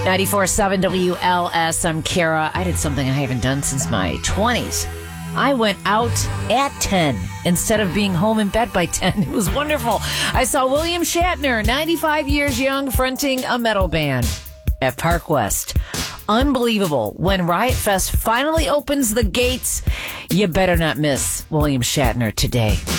94.7 WLS. I'm Kara. I did something I haven't done since my 20s. I went out at 10 instead of being home in bed by 10. It was wonderful. I saw William Shatner, 95 years young, fronting a metal band at Park West. Unbelievable. When Riot Fest finally opens the gates, you better not miss William Shatner today.